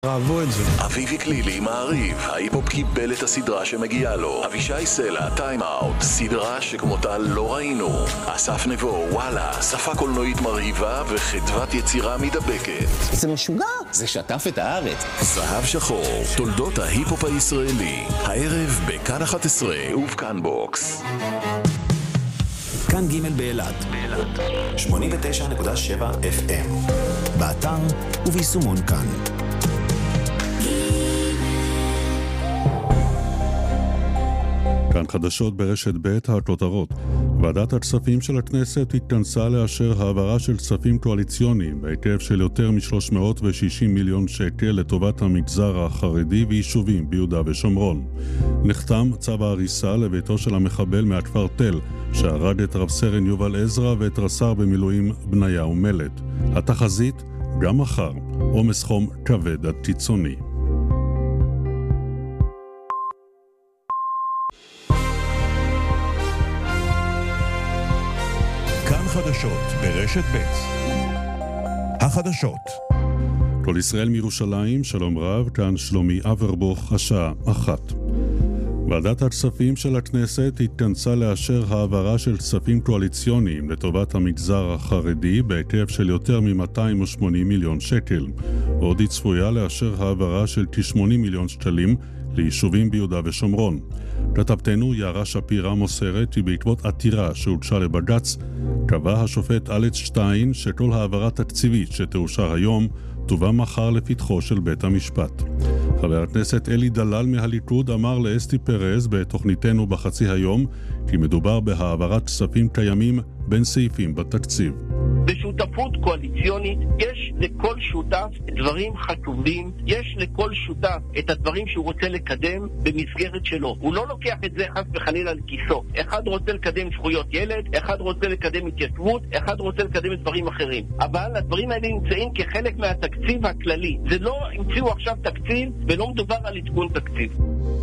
אהבו את זה. אביבי כלילי מעריב, ההיפופ קיבל את הסדרה שמגיעה לו. אבישי סלע, טיים אאוט, סדרה שכמותה לא ראינו. אסף נבו, וואלה, שפה קולנועית מרהיבה וחדוות יצירה מדבקת. זה משוגע. זה שטף את הארץ. זהב שחור, תולדות ההיפופ הישראלי. הערב בכאן 11 ובכאן בוקס. כאן ג' באילת 89.7 FM באתר וביישומון כאן. כאן חדשות ברשת ב' הכותרות. ועדת הכספים של הכנסת התכנסה לאשר העברה של כספים קואליציוניים בהיקף של יותר מ-360 מיליון שקל לטובת המגזר החרדי ויישובים ביהודה ושומרון. נחתם צו ההריסה לביתו של המחבל מהכפר תל, שהרג את רב סרן יובל עזרא ואת רס"ר במילואים בניהו מלט. התחזית, גם מחר, עומס חום כבד עד קיצוני. כאן חדשות ברשת ב'. החדשות. כל ישראל מירושלים, שלום רב, כאן שלומי אברבוך, השעה 1. ועדת הכספים של הכנסת התכנסה לאשר העברה של כספים קואליציוניים לטובת המגזר החרדי בהיקף של יותר מ-280 מיליון שקל. עוד היא צפויה לאשר העברה של כ-80 מיליון שקלים ליישובים ביהודה ושומרון. כתבתנו יערה שפירא מוסרת כי בעקבות עתירה שהוגשה לבג"ץ, קבע השופט אלכס שטיין שכל העברה תקציבית שתאושר היום תובא מחר לפתחו של בית המשפט. חבר הכנסת אלי דלל מהליכוד אמר לאסתי פרז בתוכניתנו בחצי היום כי מדובר בהעברת כספים קיימים בין סעיפים בתקציב. בשותפות קואליציונית יש לכל שותף דברים חשובים, יש לכל שותף את הדברים שהוא רוצה לקדם במסגרת שלו. הוא לא לוקח את זה חס וחלילה לכיסו. אחד רוצה לקדם זכויות ילד, אחד רוצה לקדם התיישבות, אחד רוצה לקדם דברים אחרים. אבל הדברים האלה נמצאים כחלק מהתקציב הכללי. זה לא המציאו עכשיו תקציב ולא מדובר על עדכון תקציב.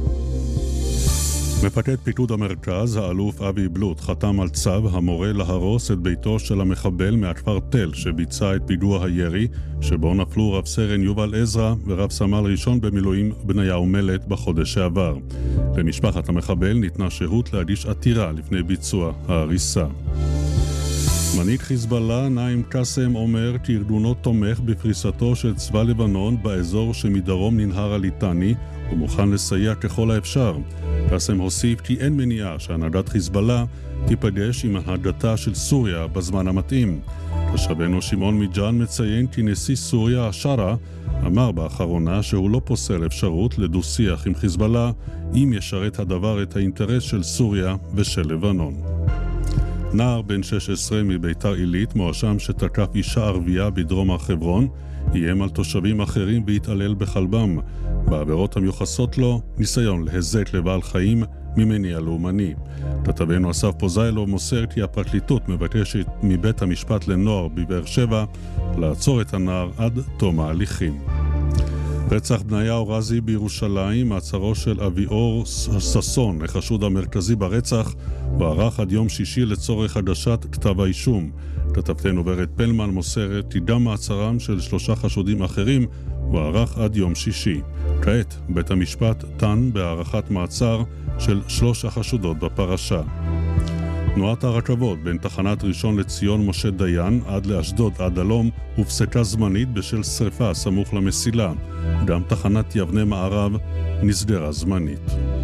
מפקד פיקוד המרכז, האלוף אבי בלוט, חתם על צו המורה להרוס את ביתו של המחבל מהכפר תל שביצע את פיגוע הירי שבו נפלו רב סרן יובל עזרא ורב סמל ראשון במילואים בניהו מלט בחודש שעבר. למשפחת המחבל ניתנה שהות להגיש עתירה לפני ביצוע ההריסה. מנהיג חיזבאללה נעים קאסם אומר כי ארגונו תומך בפריסתו של צבא לבנון באזור שמדרום ננהר הליטני ומוכן לסייע ככל האפשר. קאסם הוסיף כי אין מניעה שהנהגת חיזבאללה תיפגש עם הנהגתה של סוריה בזמן המתאים. תושבנו שמעון מיג'אן מציין כי נשיא סוריה השרה אמר באחרונה שהוא לא פוסל אפשרות לדו-שיח עם חיזבאללה אם ישרת הדבר את האינטרס של סוריה ושל לבנון. נער בן 16 מביתר עילית מואשם שתקף אישה ערבייה בדרום הר חברון, איים על תושבים אחרים והתעלל בכלבם. בעבירות המיוחסות לו, ניסיון להזק לבעל חיים ממניע לאומני. כתבנו אסף פוזיילו מוסר כי הפרקליטות מבקשת מבית המשפט לנוער בבאר שבע לעצור את הנער עד תום ההליכים. רצח בניהו רזי בירושלים, מעצרו של אביאור ששון, החשוד המרכזי ברצח, הוארך עד יום שישי לצורך הגשת כתב האישום. כתבתנו ורד פלמן מוסרת כי גם מעצרם של 3 חשודים אחרים הוארך עד יום שישי. כעת בית המשפט דן בהארכת מעצר של 3 החשודות בפרשה. תנועת הרכבות בין תחנת ראשון לציון משה דיין עד לאשדוד עד הלום הופסקה זמנית בשל שריפה סמוך למסילה. גם תחנת יבנה מערב נסגרה זמנית.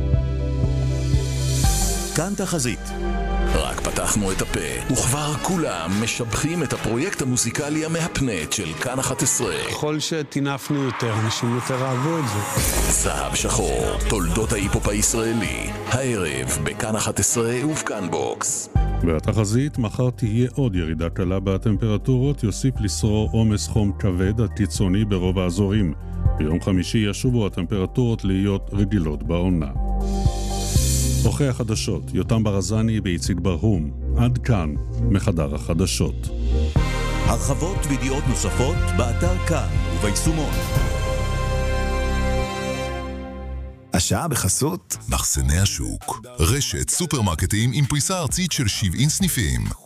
כאן תחזית. רק פתחנו את הפה, וכבר כולם משבחים את הפרויקט המוזיקלי המהפנט של כאן 11. ככל שתינפנו יותר, אנשים יותר אהבו את זה. זהב שחור, תולדות ההיפופ הישראלי. הערב בכאן 11 ובכאן בוקס. והתחזית, מחר תהיה עוד ירידה קלה בטמפרטורות, יוסיף לשרור עומס חום כבד עד קיצוני ברוב האזורים. ביום חמישי ישובו הטמפרטורות להיות רגילות בעונה. אורחי החדשות, יותם ברזני ואיציק ברהום. עד כאן, מחדר החדשות. הרחבות וידיעות נוספות באתר כאן וביישומון. השעה בחסות מחסני השוק, רשת סופרמרקטים עם פריסה ארצית של 70 סניפים.